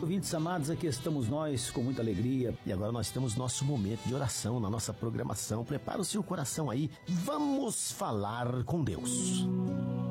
ouvintes amados, aqui estamos nós com muita alegria e agora nós temos nosso momento de oração na nossa programação. Prepara o seu coração aí, vamos falar com Deus.